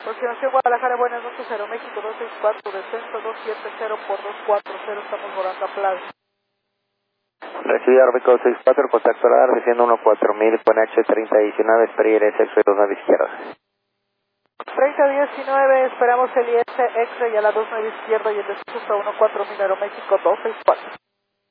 Aproximación Guadalajara, buenas noches, Aeroméxico 264, descenso 270 por 240, estamos volando a Plaza. Recibido Aeroméxico 264, contacto radar, desciendo 14000 con H3019, espera sexo y 29 izquierda. 3019, esperamos el IS X-Ray a la 29 izquierda y el descenso a 14000, Aeroméxico 264.